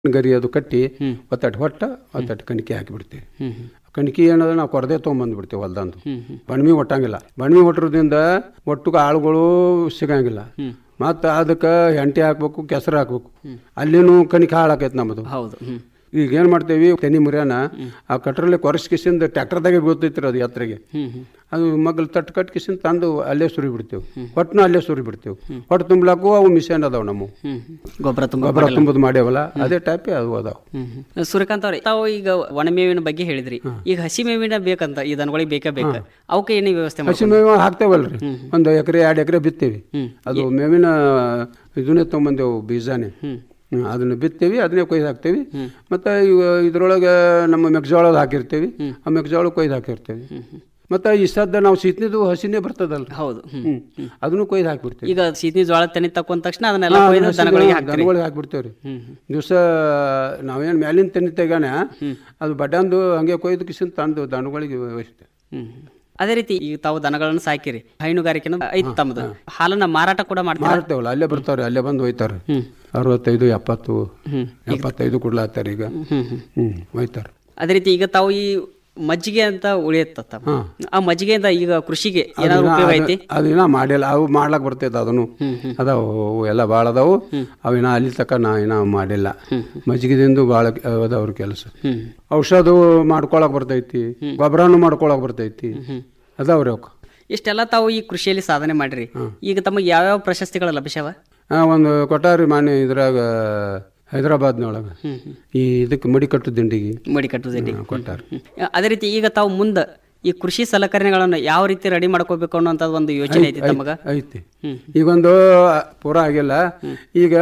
ಗರಿ ಅದು ಕಟ್ಟಿ ಒತ್ತಟ್ಟು ಒತ್ತಟ್ಟು ಕಣಿಕೆ ಹಾಕಿಬಿಡ್ತೀವಿ. ಕಣಿಕೆ ಏನದ ನಾವು ಕೊರದೆ ತೊಗೊಂಬಂದ್ಬಿಡ್ತೀವಿ ಹೊಲ್ದಂದು. ಬಣ್ಮಿ ಒಟ್ಟಂಗಿಲ್ಲ. ಬಣ್ಮಿ ಒಟ್ಟೋದ್ರಿಂದ ಒಟ್ಟಿಗೆ ಆಳುಗಳು ಸಿಗಂಗಿಲ್ಲ. ಮತ್ತು ಅದಕ್ಕೆ ಹೆಂಟಿ ಹಾಕ್ಬೇಕು, ಕೆಸರು ಹಾಕ್ಬೇಕು. ಅಲ್ಲಿನೂ ಕಣಿಕೆ ಹಾಳಾಕೈತೆ ನಮ್ಮದು. ಈಗ ಏನು ಮಾಡ್ತೇವಿ, ತೆನಿ ಮುರಿಯಾನ ಆ ಕಟ್ರಲ್ಲಿ ಕೊರಸ್ಕಿಸಿಂದ ಟ್ಯಾಕ್ಟರ್ದಾಗೆ ಬೀಳ್ತೈತ್ರಿ ಅದು ಎತ್ತರಿಗೆ. ಅದು ಮಗ್ಲು ತಟ್ಟು ಕಟ್ಕಿಸಿಂದ ತಂದು ಅಲ್ಲೇ ಸುರಿ ಬಿಡ್ತೇವೆ. ಹೊಟ್ಟನು ಅಲ್ಲೇ ಸುರಿ ಬಿಡ್ತೇವೆ. ಹೊಟ್ಟು ತುಂಬಲಾಕು ಅವು ಮಿಷನ್ ಅದಾವ. ನಮ್ಮ ಗೊಬ್ಬರ ತುಂಬೋದು ಮಾಡ್ಯಾವಲ್ಲ, ಅದೇ ಟೈಪ್ ಅದು ಅದಾವ. ಸೂರ್ಯಕಾಂತ್ ಅವ್ರೆ, ತಾವು ಈಗ ಒಣಮೇವಿನ ಬಗ್ಗೆ ಹೇಳಿದ್ರಿ. ಈಗ ಹಸಿ ಮೇವಿನ ಬೇಕಂತ ಈ ದನಗಳಿಗೆ ಬೇಕೇ ಬೇಕು, ಅವಕ್ಕೆ ಏನೇ ವ್ಯವಸ್ಥೆ? ಹಸಿ ಮೇವು ಹಾಕ್ತೇವಲ್ರಿ, 1 ಎಕರೆ 2 ಎಕರೆ ಬಿತ್ತೇವಿ. ಅದು ಮೇವಿನ ಇದನ್ನೇ ತೊಗೊಂಬಂದೇವು, ಬೀಜಾನೆ. ಅದನ್ನು ಬಿತ್ತೇವಿ, ಅದನ್ನೇ ಕೊಯ್ದು ಹಾಕ್ತೇವಿ. ಮತ್ತು ಇದ್ರೊಳಗೆ ನಮ್ಮ ಮೆಕ್ಜೋಳದ ಹಾಕಿರ್ತೇವಿ, ಆ ಮೆಕ್ಜೋಳ ಕೊಯ್ದು ಹಾಕಿರ್ತೇವಿ. ಮತ್ತು ಈ ಸದ್ದ ನಾವು ಸೀತ್ನಿದು ಹಸಿನೇ ಬರ್ತದಲ್ಲ, ಹೌದು, ಅದನ್ನು ಕೊಯ್ದು ಹಾಕಿಬಿಡ್ತೇವೆ. ಈಗ ಸೀತ್ನಿ ಜೋಳ ತೆನಿ ತಕೊಂಡ ತಕ್ಷಣ ಅದನ್ನೆಲ್ಲ ದನಗಳಿಗೆ ಹಾಕ್ಬಿಡ್ತೇವೆ ರೀ. ದಿವಸ ನಾವೇನು ಮ್ಯಾಲಿನ ತೆನಿ ತೆಗಾನ ಅದು ಬಡ್ಡಂದು ಹಂಗೆ ಕೊಯ್ದು ಕಿಸಿಂದ ತಂದು ದನಗಳಿಗೆ ವ್ಯವಸ್ಥೆ. ಅದೇ ರೀತಿ ಈಗ ತಾವು ದನಗಳನ್ನು ಸಾಕಿರಿ, ಹೈನುಗಾರಿಕೆನ ಐತಿ ತಮ್ಮದು. ಹಾಲನ್ನ ಮಾರಾಟ ಕೂಡ ಮಾಡ್ತೇವಲ್ಲ, ಅಲ್ಲೇ ಬರ್ತಾವ್ರಿ, ಅಲ್ಲೇ ಬಂದು ಒಯ್ತಾರೆ. 65, 70, 75 ಕೊಡ್ಲಾತ್ತಾರ ಈಗ. ಒಯ್ತಾರ. ಅದೇ ರೀತಿ ಈಗ ತಾವು ಈ ಮಜ್ಜಿಗೆ ಅಂತ ಉಳಿಯತ್ತ, ಆ ಮಜ್ಜಿಗೆಯಿಂದ ಈಗ ಕೃಷಿಗೆ ಏನಾದ್ರು ಉಪಯೋಗ ಐತಿ? ಅದೇನ ಮಾಡಿಲ್ಲ, ಅವು ಮಾಡ್ಲಾಕ್ ಬರ್ತೈತೆ. ಅದನ್ನು ಅದಾವು ಎಲ್ಲ ಭಾಳ ಅದಾವು. ಅವೇನ ಅಲ್ಲಿ ತಕ ನಾ ಏನ ಮಾಡಿಲ್ಲ. ಮಜ್ಜಿಗೆದಿಂದ ಭಾಳ ಅದಾವ್ರ ಕೆಲಸ. ಔಷಧ ಮಾಡ್ಕೊಳಕ್ ಬರ್ತೈತಿ, ಗೊಬ್ಬರನು ಮಾಡ್ಕೊಳಕ್ ಬರ್ತೈತಿ, ಅದಾವ್ರಿ ಅವಕ್ಕೆ. ಇಷ್ಟೆಲ್ಲ ತಾವು ಈ ಕೃಷಿಯಲ್ಲಿ ಸಾಧನೆ ಮಾಡ್ರಿ. ಈಗ ತಮಗೆ ಯಾವ್ಯಾವ ಪ್ರಶಸ್ತಿಗಳು ಲಭ್ಯವ? ಒಂದು ಕೊಟ್ಟಾರಿ ಮಾನ್ಯ ಇದ್ರಾಗ ಹೈದರಾಬಾದ್ನೊಳಗೆ ಈ ಇದಕ್ಕೆ ಮಡಿಕಟ್ಟು ದಿಂಡಿಗೆ ಕೊಟ್ಟಾರ. ಅದೇ ರೀತಿ ಈಗ ತಾವು ಮುಂದೆ ಈ ಕೃಷಿ ಸಲಕರಣೆಗಳನ್ನು ಯಾವ ರೀತಿ ರೆಡಿ ಮಾಡ್ಕೋಬೇಕು ಅನ್ನೋಂಥದ್ದು ಒಂದು ಯೋಚನೆ ಐತಿ ತಮಗ? ಐತಿ. ಈಗೊಂದು ಪೂರ ಆಗಿಲ್ಲ. ಈಗ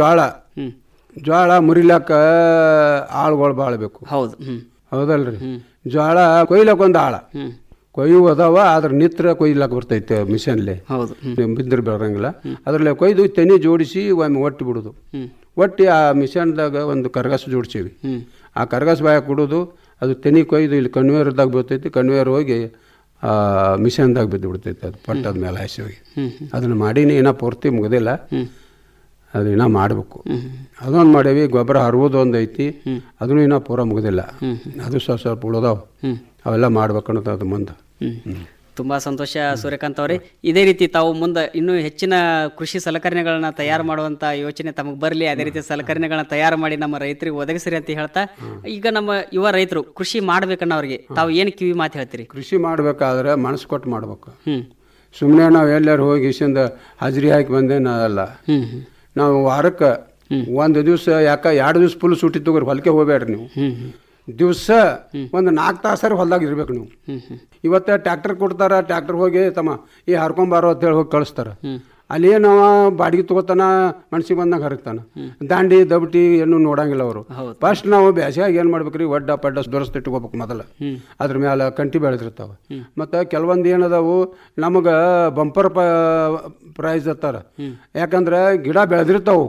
ಜ್ವಾಳ ಮುರಿಲಾಕ ಆಳುಗಳು ಭಾಳ ಬೇಕು. ಹೌದಲ್ರಿ? ಜ್ವಾಳ ಕೊಯ್ಲಕ್ಕ ಒಂದು ಆಳ ಕೊಯ್ಯು ಅದಾವ, ಆದ್ರೆ ನಿತ್ರ ಕೊಯ್ಲಾಕ ಬರ್ತೈತೆ ಮಿಷನ್ಲೆ. ಬಿದ್ದರೆ ಬರಂಗಿಲ್ಲ. ಅದ್ರಲ್ಲೇ ಕೊಯ್ದು ತೆನಿ ಜೋಡಿಸಿ ಒಮ್ಮೆ ಒಟ್ಟು ಬಿಡೋದು. ಒಟ್ಟು ಆ ಮಿಷನ್ದಾಗ ಒಂದು ಕರ್ಗಾಸು ಜೋಡಿಸೀವಿ. ಆ ಕರ್ಗಾಸು ಬಾಯಾಗ ಕೊಡೋದು. ಅದು ತೆನಿ ಕೊಯ್ದು ಇಲ್ಲಿ ಕನ್ವೇರ್ದಾಗ ಬೀಳ್ತೈತಿ. ಕನ್ವೇರ್ ಹೋಗಿ ಆ ಮಿಷನ್ದಾಗ ಬಿದ್ದು ಬಿಡ್ತೈತೆ. ಅದು ಪಟ್ಟದ ಮೇಲೆ ಹಾಸಿ ಹೋಗಿ ಅದನ್ನು ಮಾಡೀನಿ. ಏನೋ ಪೂರ್ತಿ ಮುಗ್ದಿಲ್ಲ, ಅದು ಏನೋ ಮಾಡಬೇಕು. ಅದೊಂದು ಮಾಡೇವಿ. ಗೊಬ್ಬರ ಹರುವುದು ಒಂದು ಐತಿ, ಅದನ್ನು ಏನೋ ಪೂರ ಮುಗ್ದಿಲ್ಲ. ಅದು ಸ್ವಲ್ಪ ಉಳಿದಾವ, ಅವೆಲ್ಲ ಮಾಡ್ಬೇಕನ್ನೋದು ಅದು ಮುಂದೆ. ತುಂಬಾ ಸಂತೋಷ ಸೂರ್ಯಕಾಂತ್ ಅವರೇ. ಇದೇ ರೀತಿ ತಾವು ಮುಂದೆ ಇನ್ನೂ ಹೆಚ್ಚಿನ ಕೃಷಿ ಸಲಕರಣೆಗಳನ್ನ ತಯಾರು ಮಾಡುವಂತ ಯೋಚನೆ ತಮಗೆ ಬರಲಿ. ಅದೇ ರೀತಿ ಸಲಕರಣೆಗಳನ್ನ ತಯಾರು ಮಾಡಿ ನಮ್ಮ ರೈತರಿಗೆ ಒದಗಿಸಿರಿ ಅಂತ ಹೇಳ್ತಾ, ಈಗ ನಮ್ಮ ಯುವ ರೈತರು ಕೃಷಿ ಮಾಡ್ಬೇಕನ್ನೋರಿಗೆ ತಾವು ಏನು ಕಿವಿ ಮಾತು ಹೇಳ್ತೀರಿ? ಕೃಷಿ ಮಾಡ್ಬೇಕಾದ್ರೆ ಮನಸ್ಸು ಕೊಟ್ಟು ಮಾಡ್ಬೇಕು. ಸುಮ್ಮನೆ ನಾವು ಎಲ್ಲರೂ ಹೋಗಿ ಇಸಿಂದ ಹಾಜರಿ ಹಾಕಿ ಬಂದೇನಲ್ಲ. ನಾವು ವಾರಕ್ಕೆ 1 ದಿವಸ, 2 ದಿವಸ ಫುಲ್ ಸೂಟಿ ತಗೋರಿ, ಹೊಲಕ್ಕೆ ಹೋಗ್ಬೇಡ್ರಿ. ನೀವು ದಿವಸ ಒಂದು 4 ತಾಸರ ಹೊಲ್ದಾಗ ಇರ್ಬೇಕು ನೀವು. ಇವತ್ತು ಟ್ಯಾಕ್ಟರ್ ಕೊಡ್ತಾರ, ಟ್ಯಾಕ್ಟರ್ ಹೋಗಿ ತಮ್ಮ ಈ ಹರ್ಕೊಂಬಾರೋ ಅಂತೇಳಿ ಹೋಗಿ ಕಳಿಸ್ತಾರ. ಅಲ್ಲಿ ನಾವು ಬಾಡಿಗೆ ತಗೋತಾನ, ಮನ್ಸಿಗೆ ಬಂದಂಗೆ ಹರಗ್ತಾನ. ದಾಂಡಿ ದಬಟಿ ಏನು ನೋಡಂಗಿಲ್ಲ ಅವರು. ಫಸ್ಟ್ ನಾವು ಬ್ಯಾಸಿಯಾಗಿ ಏನು ಮಾಡ್ಬೇಕ್ರಿ, ಒಡ್ಡ ಪಡ್ಡ ದೊರಸ್ತಿಟ್ಕೋಬೇಕು ಮೊದಲು. ಅದ್ರ ಮ್ಯಾಲೆ ಕಂಟಿ ಬೆಳೆದಿರ್ತಾವ. ಮತ್ತು ಕೆಲವೊಂದು ಏನದಾವು ನಮಗೆ ಬಂಪರ್ ಪ್ರೈಸ್ ಅತ್ತಾರ. ಯಾಕಂದ್ರೆ ಗಿಡ ಬೆಳೆದಿರ್ತಾವು.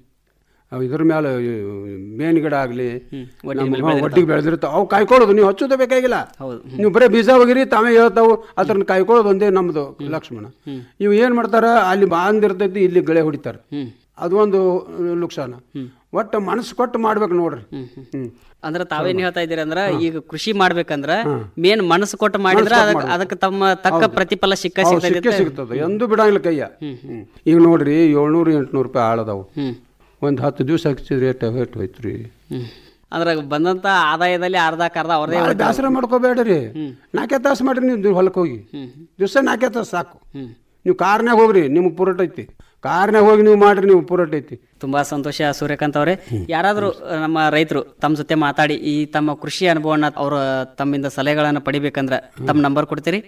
ಇದ್ರ ಮೇಲೆ ಮೇನ್ ಗಿಡ ಆಗಲಿ ಒಟ್ಟಿಗೆ ಬೆಳೆದಿರ್ತಾವೆ, ಅವು ಕಾಯ್ಕೊಳ್ಳೋದು. ನೀವು ಹಚ್ಚೋದೇ ಬೇಕಾಗಿಲ್ಲ. ನೀವು ಬರೀ ಬೀಜ ಹೋಗಿರಿ, ತಾವೇ ಹೇಳ್ತಾವು. ಅದ್ರನ್ನ ಕಾಯ್ಕೊಳ್ಳೋದು ಒಂದೇ ನಮ್ಮದು ಲಕ್ಷ್ಮಣ. ಇವು ಏನು ಮಾಡ್ತಾರ, ಅಲ್ಲಿ ಬಾಂದಿರ್ತೈತಿ, ಇಲ್ಲಿ ಗಳೆ ಹೊಡಿತಾರೆ. ಅದು ಒಂದು ಲುಕ್ಸಾನ. ಒಟ್ಟು ಮನಸ್ಸು ಕೊಟ್ಟು ಮಾಡ್ಬೇಕು ನೋಡ್ರಿ. ಅಂದ್ರೆ ತಾವೇನ್ ಹೇಳ್ತಾ ಇದ್ದೀರಿ ಅಂದ್ರೆ, ಈಗ ಕೃಷಿ ಮಾಡ್ಬೇಕಂದ್ರ ಮೇನ್ ಮನಸ್ಸು ಕೊಟ್ಟು ಮಾಡಿದ್ರ ಅದಕ್ಕೆ ತಮ್ಮ ತಕ್ಕ ಪ್ರತಿಫಲ ಸಿಗ್ತದೆ. ಎಂದೂ ಬಿಡಂಗಿಲ್ಲ ಕೈಯ. ಈಗ ನೋಡ್ರಿ 700-800 ರೂಪಾಯಿ ಆಳದಾವು. ಒಂದು 10 ದಿವಸ ಹಚ್ಚಿದ್ರೆ ರೇಟ್ ಹೋಯ್ತ್ರಿ. ಅಂದ್ರೆ ಬಂದಂತ ಆದಾಯದಲ್ಲಿ ಅರ್ಧಕ್ಕರ್ಧ ಅವ್ರದೇ. ಬೇಸರ ಮಾಡ್ಕೋಬೇಡ್ರಿ. 4 ತಾಸು ಮಾಡ್ರಿ ನೀವು ಹೊಲಕ್ಕೆ ಹೋಗಿ. ದಿವಸ 4 ತಾಸು ಸಾಕು. ನೀವು ಕಾರ್ನಾಗ ಹೋಗ್ರಿ, ನಿಮ್ಗೆ ಪೂರಟ ಐತಿ. ಕಾರ್ನಾಗ ಹೋಗಿ ನೀವು ಮಾಡ್ರಿ, ನೀವು ಪೂರಟ ಐತಿ. ತುಂಬಾ ಸಂತೋಷ ಸೂರ್ಯಕಾಂತ್ ಅವರೇ. ಯಾರಾದರೂ ನಮ್ಮ ರೈತರು ತಮ್ಮ ಜೊತೆ ಮಾತಾಡಿ ಈ ತಮ್ಮ ಕೃಷಿ ಅನುಭವನ ಅವ್ರ ತಮ್ಮಿಂದ ಸಲಹೆಗಳನ್ನು ಪಡಿಬೇಕಂದ್ರೆ ತಮ್ಮ ನಂಬರ್ ಕೊಡ್ತೀರಿ?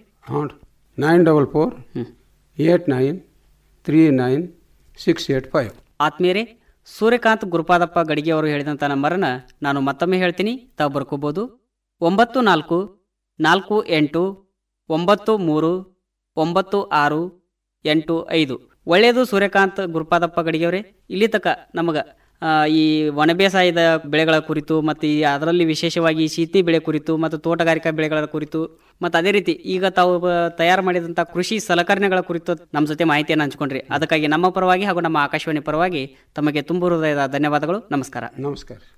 944-8939-685. ಆತ್ಮೀಯರೇ, ಸೂರ್ಯಕಾಂತ್ ಗುರುಪಾದಪ್ಪ ಗಡಿಗೆ ಅವರು ಹೇಳಿದಂಥ ನಂಬರನ್ನು ನಾನು ಮತ್ತೊಮ್ಮೆ ಹೇಳ್ತೀನಿ, ತಾವು ಬರ್ಕೋಬೋದು. 94-48-93-9685. ಒಳ್ಳೆಯದು ಸೂರ್ಯಕಾಂತ್ ಗುರುಪಾದಪ್ಪ ಗಡಿಗೆಯವರೇ. ಇಲ್ಲಿ ತನಕ ನಮಗೆ ಈ ಒಣಬೇಸಾಯದ ಬೆಳೆಗಳ ಕುರಿತು ಮತ್ತು ಈ ಅದರಲ್ಲಿ ವಿಶೇಷವಾಗಿ ಶೀತಿ ಬೆಳೆ ಕುರಿತು ಮತ್ತು ತೋಟಗಾರಿಕಾ ಬೆಳೆಗಳ ಕುರಿತು ಮತ್ತು ಅದೇ ರೀತಿ ಈಗ ತಾವು ತಯಾರು ಮಾಡಿದಂಥ ಕೃಷಿ ಸಲಕರಣೆಗಳ ಕುರಿತು ನಮ್ಮ ಜೊತೆ ಮಾಹಿತಿಯನ್ನು ಹಂಚ್ಕೊಂಡ್ರಿ. ಅದಕ್ಕಾಗಿ ನಮ್ಮ ಪರವಾಗಿ ಹಾಗೂ ನಮ್ಮ ಆಕಾಶವಾಣಿ ಪರವಾಗಿ ತಮಗೆ ತುಂಬ ಹೃದಯದ ಧನ್ಯವಾದಗಳು. ನಮಸ್ಕಾರ.